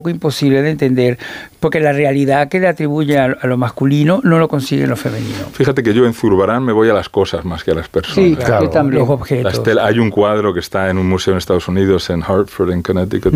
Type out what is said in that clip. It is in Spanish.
imposible de entender, porque la realidad que le atribuye a lo masculino no lo consigue en lo femenino. Fíjate que yo en Zurbarán me voy a las cosas más que a las personas. Sí, claro, también. Los objetos. Hay un cuadro que está en un museo en Estados Unidos, en Hartford, en Connecticut,